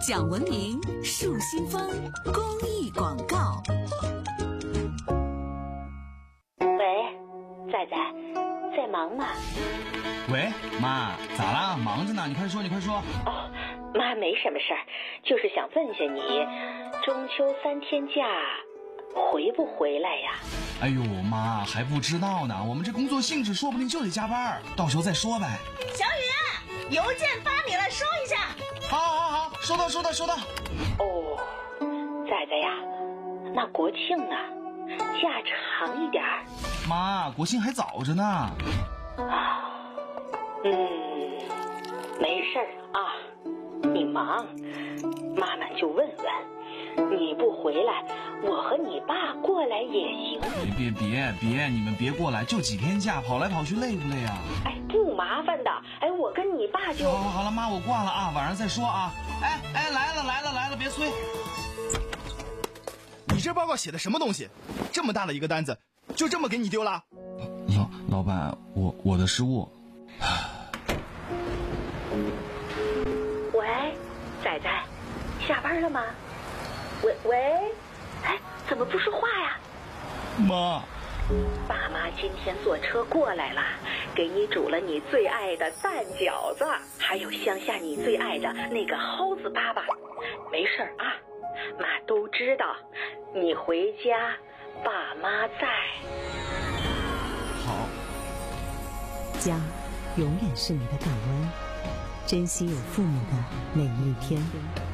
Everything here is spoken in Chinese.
讲文明树新风公益广告。 喂，仔仔，在忙吗？ 喂，妈，咋啦？忙着呢，你快说，你快说。 哦，妈没什么事儿，就是想问下你，中秋3天假回不回来呀？ 哎呦，妈还不知道呢，我们这工作性质说不定就得加班，到时候再说呗。 小雨，邮件发你了，收一下。 好，收到。 哦，仔仔呀，那国庆呢？假长一点儿。 妈，国庆还早着呢。 没事儿啊，你忙，妈妈就问问，你不回来，我和你爸过来也行。 别，你们别过来，就几天假，跑来跑去累不累啊？ 哎，不麻烦的，哎，我跟你爸就…… 好了，妈，我挂了啊，晚上再说啊。哎，来了，别催。 你这报告写的什么东西？这么大的一个单子，就这么给你丢了？ 老板，我的失误。 喂，仔仔，下班了吗？喂，哎，怎么不说话呀？ 妈， 爸妈今天坐车过来了，给你煮了你最爱的蛋饺子，还有乡下你最爱的那个蒿子粑粑。没事啊，妈都知道，你回家爸妈在。 好。 家永远是你的港湾，珍惜有父母的每一天。